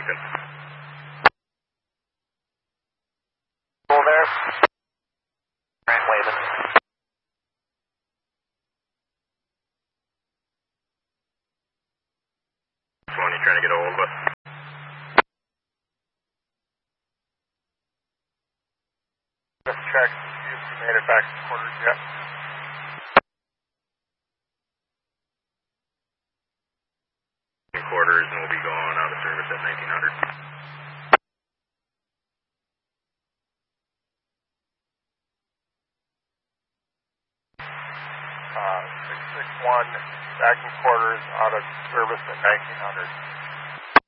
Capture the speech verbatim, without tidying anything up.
Falcon. Cool there. Grant waving. Which one you trying to get a hold of? Just check. See if you made it back to quarters yet. Quarters, and we'll be going out of service at nineteen hundred. Uh, six six one, back in quarters, out of service at nineteen hundred.